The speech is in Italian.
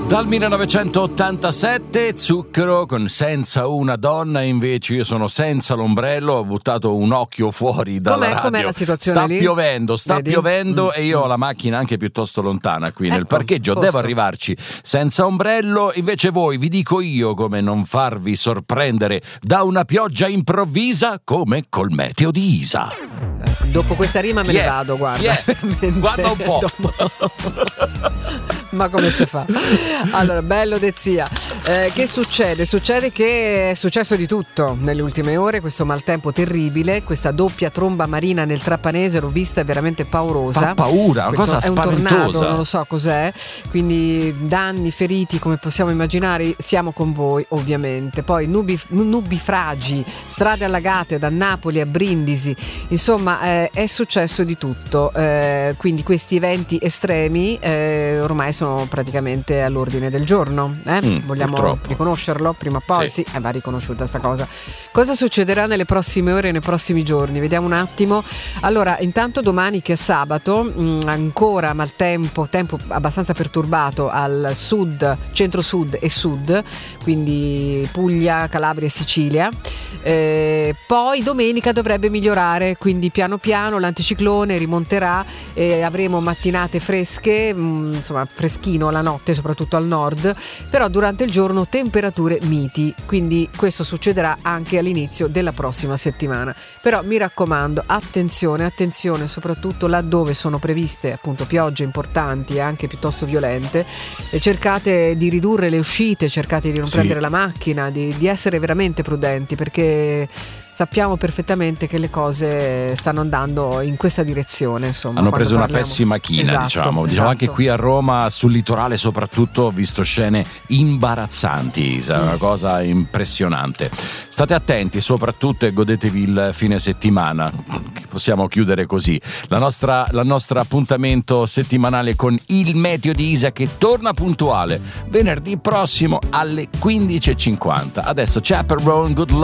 Dal 1987 Zucchero con Senza una donna, invece io sono senza l'ombrello, ho buttato un occhio fuori dalla radio. Com'è la situazione sta lì? piovendo e io ho la macchina anche piuttosto lontana qui nel parcheggio, posto. devo arrivarci senza ombrello, invece voi vi dico io come non farvi sorprendere da una pioggia improvvisa come col meteo di Isa. Dopo questa rima me ne vado, guarda. Guarda un po'. Ma come si fa? Allora, bello Dezia. Che succede? Succede che è successo di tutto nelle ultime ore, questo maltempo terribile, questa doppia tromba marina nel Trapanese, l'ho vista, è veramente paurosa. Fa paura, una cosa spaventosa. È un tornado, non lo so cos'è, quindi danni, feriti, come possiamo immaginare, siamo con voi ovviamente. Poi nubifragi, strade allagate da Napoli a Brindisi, insomma è successo di tutto, quindi questi eventi estremi ormai sono praticamente all'ordine del giorno, vogliamo purtroppo riconoscerlo prima o poi? Sì. Va riconosciuta sta cosa. Cosa succederà nelle prossime ore e nei prossimi giorni? Vediamo un attimo. Allora, intanto domani che è sabato, ancora maltempo, tempo abbastanza perturbato al sud, centro-sud e sud, quindi Puglia, Calabria e Sicilia. Poi domenica dovrebbe migliorare, quindi piano piano l'anticiclone rimonterà e avremo mattinate fresche, insomma freschino la notte soprattutto al nord, però durante il giorno temperature miti, quindi questo succederà anche all'inizio della prossima settimana. Però mi raccomando, attenzione soprattutto laddove sono previste appunto piogge importanti e anche piuttosto violente, e cercate di ridurre le uscite, cercate di non prendere la macchina, di essere veramente prudenti, perché sappiamo perfettamente che le cose stanno andando in questa direzione, insomma. Hanno preso una pessima china, esatto. Diciamo anche qui a Roma, sul litorale soprattutto, ho visto scene imbarazzanti, è una cosa impressionante. State attenti soprattutto e godetevi il fine settimana, possiamo chiudere così la nostra appuntamento settimanale con il meteo di Isa, che torna puntuale venerdì prossimo alle 15:50. Adesso Chaperone, good luck.